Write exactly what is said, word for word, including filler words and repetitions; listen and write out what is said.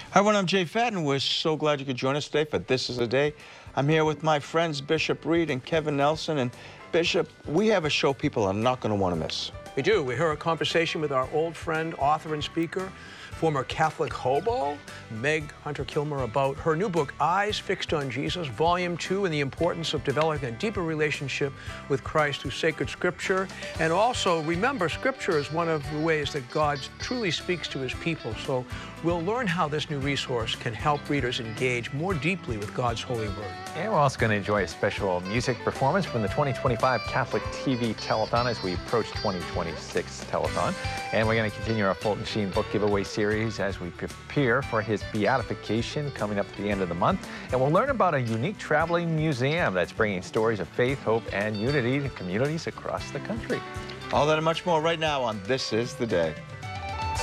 Hi, everyone. I'm Jay Fadden. We're so glad you could join us today for This Is the Day. I'm here with my friends Bishop Reed and Kevin Nelson. And Bishop, we have a show people are not going to want to miss. We do. We heard a conversation with our old friend, author and speaker, former Catholic hobo, Meg Hunter-Kilmer, about her new book, Eyes Fixed on Jesus, Volume two, and the importance of developing a deeper relationship with Christ through sacred Scripture. And also, remember, Scripture is one of the ways that God truly speaks to his people. So we'll learn how this new resource can help readers engage more deeply with God's holy word. And we're also going to enjoy a special music performance from the twenty twenty-five Catholic T V Telethon as we approach twenty twenty-six Telethon. And we're going to continue our Fulton Sheen book giveaway series as we prepare for his beatification coming up at the end of the month. And we'll learn about a unique traveling museum that's bringing stories of faith, hope, and unity to communities across the country. All that and much more right now on This Is the Day.